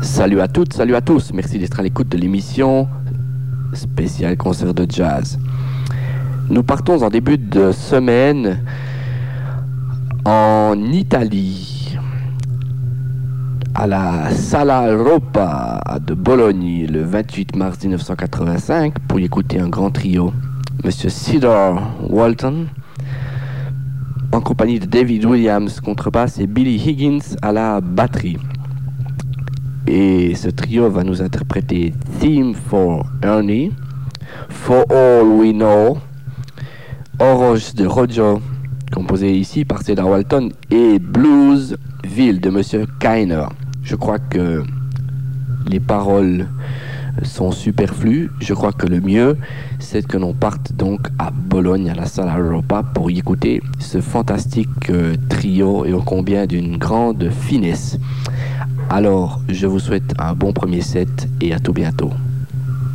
Salut à toutes, salut à tous. Merci d'être à l'écoute de l'émission spéciale concert de jazz. Nous partons en début de semaine en Italie, à la Sala Europa de Bologne, le 28 mars 1985, pour y écouter un grand trio. Monsieur Cedar Walton, en compagnie de David Williams, contrebasse, et Billy Higgins à la batterie. Et ce trio va nous interpréter Theme for Ernie, For All We Know, Horloge de Roger, composé ici par Cedar Walton, et Blues Ville de Monsieur Kainer. Je crois que les paroles sont superflues. Je crois que le mieux, c'est que l'on parte donc à Bologne, à la Sala Europa, pour y écouter ce fantastique trio et ô combien d'une grande finesse. Alors, je vous souhaite un bon premier set et à tout bientôt.